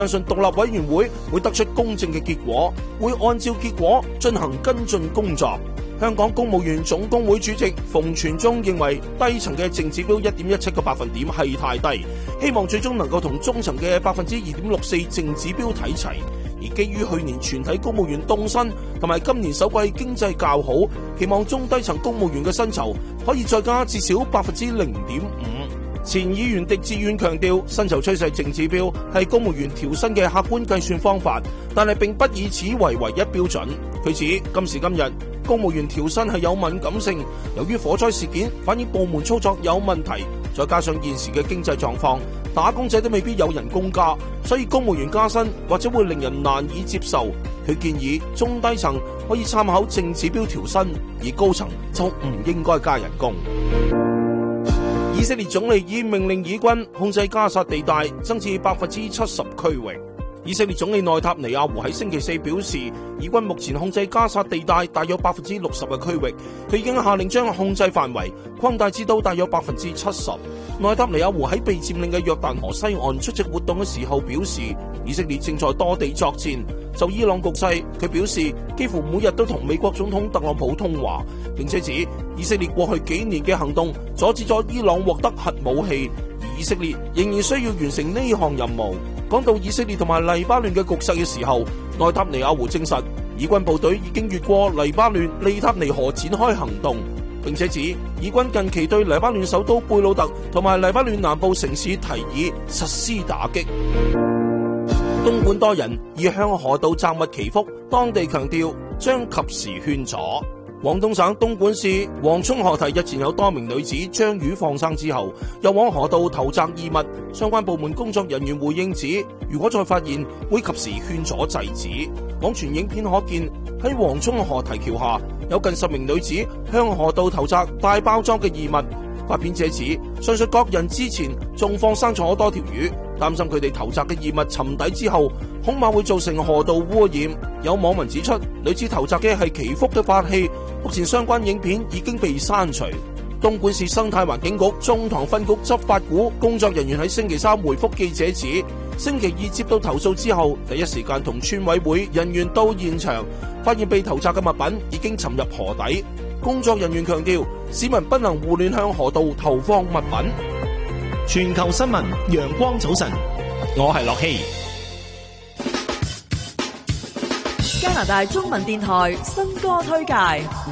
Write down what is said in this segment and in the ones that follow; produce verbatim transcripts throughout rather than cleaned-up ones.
相信獨立委員會會得出公正嘅結果，會按照結果進行跟進工作。香港公務員總工會主席馮傳宗認為，低層嘅淨指標一點一七個百分點係太低，希望最終能夠同中層嘅百分之二點六四淨指標睇齊。而基於去年全體公務員凍薪同埋今年首季經濟較好，期望中低層公務員嘅薪酬可以再加至少百分之零點五。前議員狄志遠強調，薪酬趨勢淨指標係公務員調薪嘅客觀計算方法，但係並不以此為唯一標準。佢指今時今日公務員調薪係有敏感性，由於火災事件反映部門操作有問題，再加上現時嘅經濟狀況，打工仔都未必有人工加，所以公務員加薪或者會令人難以接受。佢建議中低層可以參考淨指標調薪，而高層就唔應該加人工。以色列總理已命令以軍控制加薩地帶增至百分之七十區域。以色列總理內塔尼亞胡喺星期四表示，以軍目前控制加薩地帶大約百分之六十嘅區域，佢已經下令將控制範圍擴大至到大約百分之七十。內塔尼亞胡喺被佔領嘅約旦河西岸出席活動嘅時候表示，以色列正在多地作戰。就伊朗局勢，佢表示幾乎每日都同美國總統特朗普通話，並且指以色列過去幾年嘅行動阻止咗伊朗獲得核武器，而以色列仍然需要完成呢項任務。講到以色列同埋黎巴嫩嘅局勢嘅時候，內塔尼亞胡證實以軍部隊已經越過黎巴嫩利塔尼河展開行動，並且指以軍近期對黎巴嫩首都貝魯特同埋黎巴嫩南部城市提爾實施打擊。東莞多人以向河道責罵祈福，當地強調將及時勸阻。廣東省東莞市黃涌河堤日前有多名女子將魚放生之後，又往河道投擲異物，相關部門工作人員回應指，如果再發現，會及時勸阻制止。網傳影片可見喺黃涌河堤橋下，有近十名女子向河道投擲大包裝嘅異物。發片者指，上述各人之前仲放生咗多條魚，擔心佢哋投擲嘅異物沉底之後，恐怕會造成河道污染。有網民指出，女子投擲嘅係祈福嘅法器，目前相關影片已經被刪除。東莞市生態環境局中塘分局執法股工作人員喺星期三回覆記者指，星期二接到投訴之後，第一時間同村委會人員到現場，發現被投擲嘅物品已經沉入河底。工作人員強調，市民不能胡亂向河道投放物品。 全球新聞，陽光早晨，我係樂希。 加拿大中文電台新歌推介，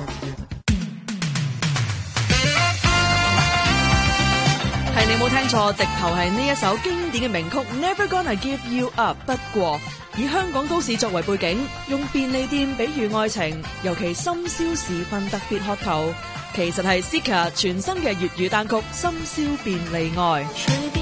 係你冇聽錯，直頭係呢一首經典嘅名曲 Never Gonna Give You Up。不過以香港都市作為背景，用便利店比喻愛情，尤其深宵時分特別渴求，其實係 Sika 全新嘅粵語單曲《深宵便利愛》。